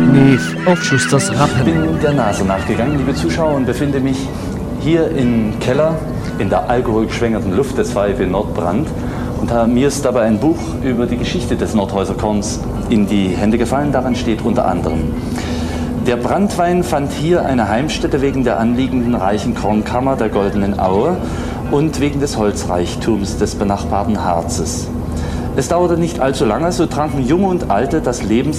Neef auf Schusters Ich Rappen. bin der Nase nachgegangen, liebe Zuschauer, und befinde mich hier im Keller in der alkoholgeschwängerten Luft des VfW Nordbrand. Und mir ist dabei ein Buch über die Geschichte des Nordhäuser-Korns in die Hände gefallen. Darin steht unter anderem: Der Branntwein fand hier eine Heimstätte wegen der anliegenden reichen Kornkammer der Goldenen Aue und wegen des Holzreichtums des benachbarten Harzes. Es dauerte nicht allzu lange, so tranken Junge und Alte das Lebens